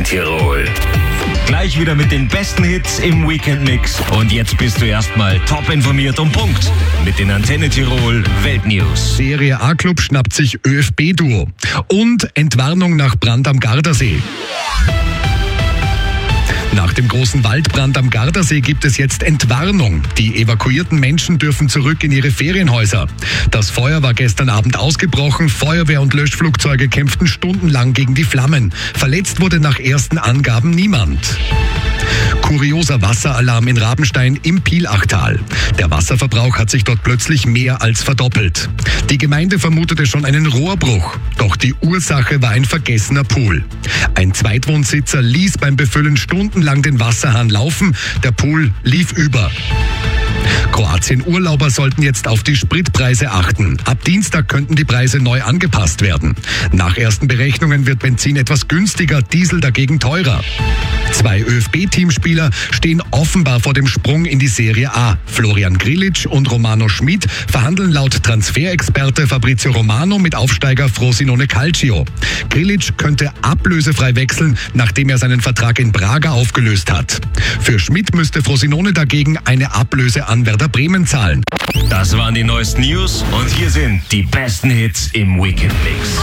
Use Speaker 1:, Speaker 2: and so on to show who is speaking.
Speaker 1: Tirol. Gleich wieder mit den besten Hits im Weekend Mix. Und jetzt bist du erstmal top informiert und Punkt mit den Antenne Tirol Weltnews.
Speaker 2: Serie A-Club schnappt sich ÖFB-Duo. Und Entwarnung nach Brand am Gardasee. Nach dem großen Waldbrand am Gardasee gibt es jetzt Entwarnung. Die evakuierten Menschen dürfen zurück in ihre Ferienhäuser. Das Feuer war gestern Abend ausgebrochen. Feuerwehr und Löschflugzeuge kämpften stundenlang gegen die Flammen. Verletzt wurde nach ersten Angaben niemand. Kurioser Wasseralarm in Rabenstein im Pielachtal. Der Wasserverbrauch hat sich dort plötzlich mehr als verdoppelt. Die Gemeinde vermutete schon einen Rohrbruch. Doch die Ursache war ein vergessener Pool. Ein Zweitwohnsitzer ließ beim Befüllen stundenlang den Wasserhahn laufen. Der Pool lief über. Kroatien-Urlauber sollten jetzt auf die Spritpreise achten. Ab Dienstag könnten die Preise neu angepasst werden. Nach ersten Berechnungen wird Benzin etwas günstiger, Diesel dagegen teurer. 2 ÖFB-Teamspieler stehen offenbar vor dem Sprung in die Serie A. Florian Grillitsch und Romano Schmid verhandeln laut Transferexperte Fabrizio Romano mit Aufsteiger Frosinone Calcio. Grillitsch könnte ablösefrei wechseln, nachdem er seinen Vertrag in Braga aufgelöst hat. Für Schmid müsste Frosinone dagegen eine Ablöse an Werder Bremen zahlen.
Speaker 1: Das waren die neuesten News und hier sind die besten Hits im Weekend Mix.